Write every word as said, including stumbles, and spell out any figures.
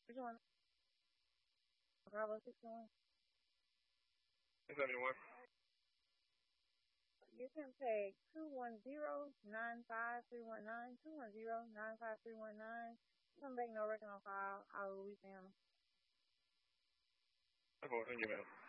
Which one? Bravo six one. seventy-one. You can take two one zero nine five three one nine, two one zero nine five three one nine. Come back, no record on file. I will release them. Okay, thank you, ma'am.